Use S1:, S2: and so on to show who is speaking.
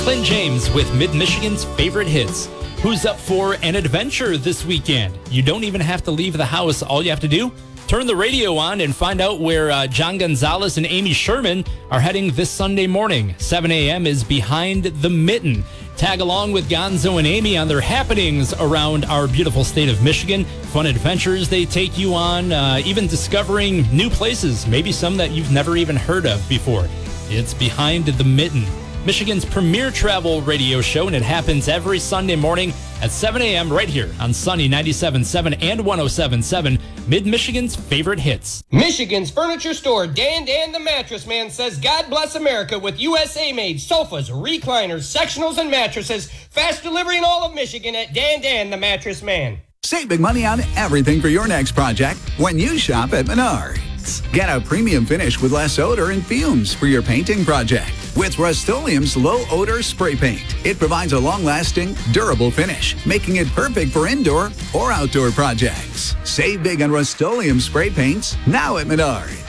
S1: Clint James with Mid-Michigan's favorite hits. Who's up for an adventure this weekend? You don't even have to leave the house. All you have to do, turn the radio on and find out where John Gonzalez and Amy Sherman are heading this Sunday morning. 7 a.m. is Behind the Mitten. Tag along with Gonzo and Amy on their happenings around our beautiful state of Michigan. Fun adventures they take you on, even discovering new places, maybe some that you've never even heard of before. It's Behind the Mitten, Michigan's premier travel radio show, and it happens every Sunday morning at 7 a.m. right here on Sunny 97.7 and 107.7, Mid-Michigan's favorite hits.
S2: Michigan's furniture store, Dan the Mattress Man, says God bless America with USA-made sofas, recliners, sectionals, and mattresses. Fast delivery in all of Michigan at Dan the Mattress Man.
S3: Save big money on everything for your next project when you shop at Menards. Get a premium finish with less odor and fumes for your painting project with Rust-Oleum's low-odor spray paint. It provides a long-lasting, durable finish, making it perfect for indoor or outdoor projects. Save big on Rust-Oleum spray paints now at Menards.